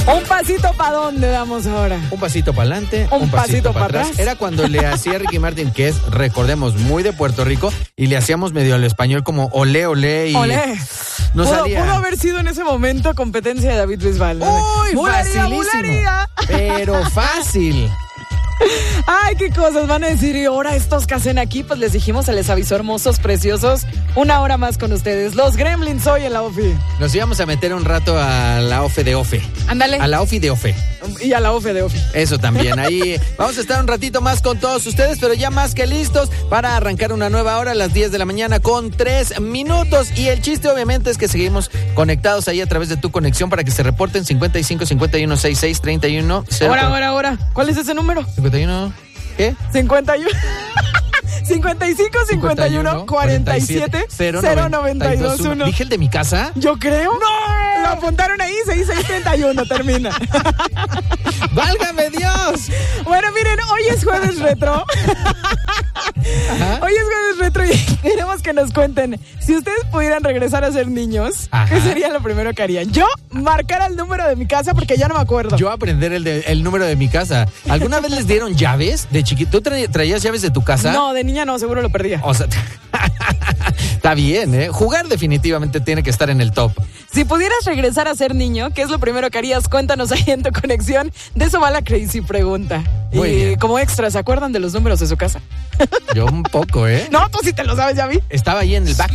¿Un pasito para dónde damos ahora? Un pasito para adelante, un pasito para atrás. Era cuando le hacía Ricky Martin, que es, recordemos, muy de Puerto Rico, y le hacíamos medio al español como olé, olé, y olé. No salía. Pudo haber sido en ese momento competencia de David Bisbal, ¿no? ¡Uy, facilísimo! Bularía. Pero fácil. Ay, qué cosas van a decir. Y ahora estos que hacen aquí, pues les dijimos, se les avisó, hermosos, preciosos. Una hora más con ustedes. Los Gremlins hoy en la OFI. Nos íbamos a meter un rato a la OFE de OFE. Ándale. A la OFI de OFE. Y a la OFE de OFI. Eso también. Ahí vamos a estar un ratito más con todos ustedes, pero ya más que listos para arrancar una nueva hora a las 10 de la mañana con 3 minutos. Y el chiste, obviamente, es que seguimos conectados ahí a través de tu conexión para que se reporten 55 51 66 31 0. Ahora. ¿Cuál es ese número? 51. ¿Qué? 51. 55 51 47 092 1. ¿Dije el de mi casa? Yo creo. ¡No! Lo apuntaron ahí, 6631, termina. ¡Válgame Dios! Bueno, miren, hoy es jueves retro. Ajá. Hoy es jueves retro y queremos que nos cuenten, si ustedes pudieran regresar a ser niños, ajá, ¿qué sería lo primero que harían? Yo, marcar el número de mi casa porque ya no me acuerdo. Yo aprender el número de mi casa. ¿Alguna vez les dieron llaves de chiquito? ¿Tú traías llaves de tu casa? No, de niña no, seguro lo perdía. O sea, está bien, ¿eh? Jugar definitivamente tiene que estar en el top. Si pudieras regresar a ser niño, ¿qué es lo primero que harías? Cuéntanos ahí en tu conexión. De eso va la crazy pregunta. Muy bien. Como extra, ¿se acuerdan de los números de su casa? Yo un poco, ¿eh? No, tú sí te lo sabes, ya vi. Estaba ahí en el back